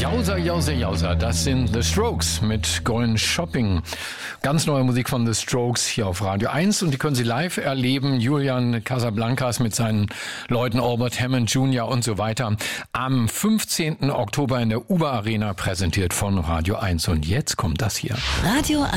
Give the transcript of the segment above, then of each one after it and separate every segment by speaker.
Speaker 1: Jauser, Jauser, Jauser, das sind The Strokes mit Going Shopping. Ganz neue Musik von The Strokes hier auf Radio 1 und die können Sie live erleben. Julian Casablancas mit seinen Leuten, Albert Hammond Jr. und so weiter. Am 15. Oktober in der Uber Arena, präsentiert von Radio 1. Und jetzt kommt das hier.
Speaker 2: Radio 1,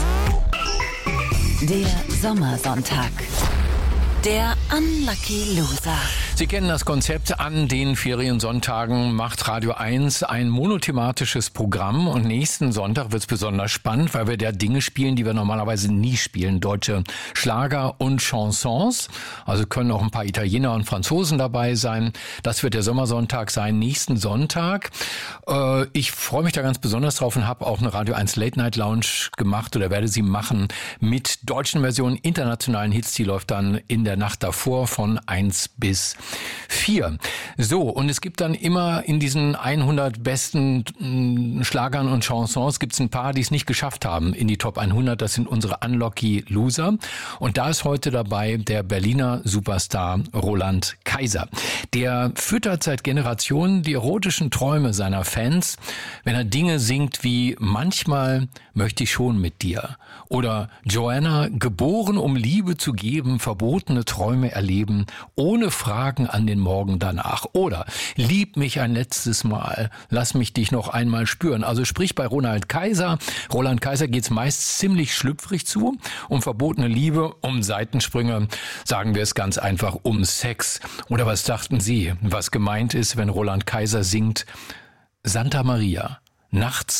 Speaker 2: der Sommersonntag. Der Unlucky Loser.
Speaker 1: Sie kennen das Konzept. An den Feriensonntagen macht Radio 1 ein monothematisches Programm und nächsten Sonntag wird es besonders spannend, weil wir da Dinge spielen, die wir normalerweise nie spielen. Deutsche Schlager und Chansons. Also können auch ein paar Italiener und Franzosen dabei sein. Das wird der Sommersonntag sein, nächsten Sonntag. Ich freue mich da ganz besonders drauf und habe auch eine Radio 1 Late Night Lounge gemacht oder werde sie machen mit deutschen Versionen, internationalen Hits. Die läuft dann in der Nacht davor von 1 bis 4. So, und es gibt dann immer in diesen 100 besten Schlagern und Chansons gibt es ein paar, die es nicht geschafft haben in die Top 100. Das sind unsere Unlucky Loser. Und da ist heute dabei der Berliner Superstar Roland Kaiser. Der füttert seit Generationen die erotischen Träume seiner Fans, wenn er Dinge singt wie "Manchmal möchte ich schon mit dir" oder "Joanna, geboren um Liebe zu geben, verbotene Träume erleben, ohne Fragen an den Morgen danach" oder "Lieb mich ein letztes Mal, lass mich dich noch einmal spüren". Also sprich, bei Roland Kaiser geht's meist ziemlich schlüpfrig zu, um verbotene Liebe, um Seitensprünge, sagen wir es ganz einfach, um Sex. Oder was dachten Sie, was gemeint ist, wenn Roland Kaiser singt "Santa Maria, nachts